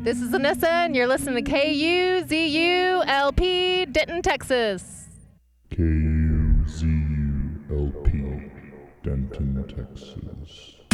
This is Anissa, and you're listening to KUZULP, Denton, Texas. KUZULP, Denton, Texas.